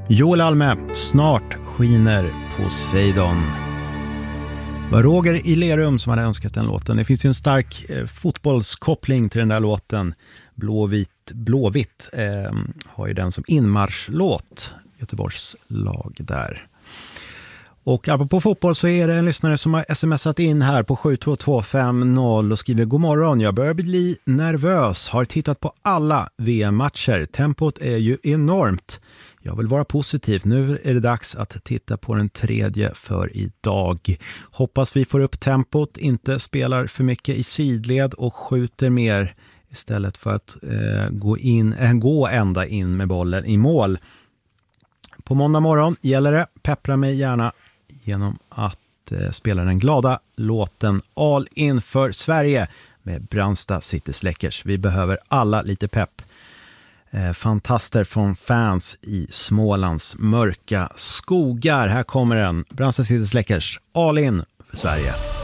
Joel Alme, snart skiner Poseidon. Det var Roger i Lerum som hade önskat den låten. Det finns ju en stark fotbollskoppling till den där låten. Blåvitt har ju den som inmarschlåt, Göteborgs lag där. Och apropå fotboll så är det en lyssnare som har smsat in här på 72250 och skriver: God morgon, jag börjar bli nervös. Har tittat på alla VM-matcher. Tempot är ju enormt. Jag vill vara positiv. Nu är det dags att titta på den tredje för idag. Hoppas vi får upp tempot, inte spelar för mycket i sidled och skjuter mer istället för att gå ända in med bollen i mål. På måndag morgon gäller det, peppra mig gärna genom att spela den glada låten All in för Sverige med Brandsta City Släckers. Vi behöver alla lite pepp. Fantaster från fans i Smålands mörka skogar. Här kommer den, Brandsta City Släckers, All in för Sverige.